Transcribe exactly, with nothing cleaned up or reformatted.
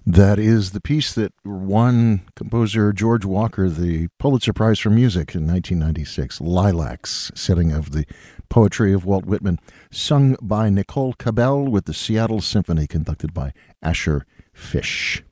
That is the piece that won composer George Walker the Pulitzer Prize for Music in nineteen ninety-six, Lilacs, setting of the poetry of Walt Whitman, sung by Nicole Cabell with the Seattle Symphony, conducted by Asher Fish.